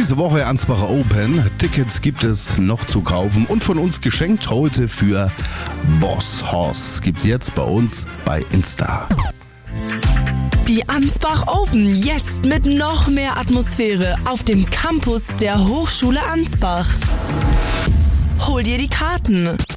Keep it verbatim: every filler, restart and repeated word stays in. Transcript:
Diese Woche Ansbacher Open. Tickets gibt es noch zu kaufen und von uns geschenkt heute für Boss Hoss. Gibt's jetzt bei uns bei Insta. Die Ansbach Open jetzt mit noch mehr Atmosphäre auf dem Campus der Hochschule Ansbach. Hol dir die Karten.